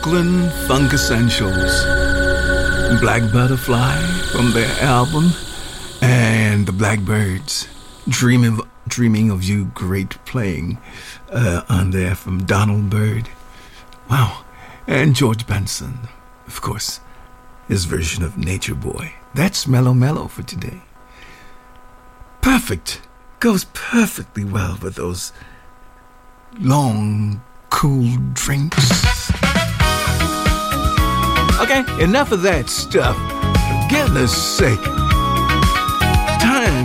Brooklyn Funk Essentials. Black Butterfly from their album, and the Blackbirds, Dreaming of You, great playing on there from Donald Byrd. Wow. And George Benson, of course, his version of Nature Boy. That's Mellow Mellow for today. Perfect. Goes perfectly well with those long, cool drinks. Okay, enough of that stuff. For goodness sake.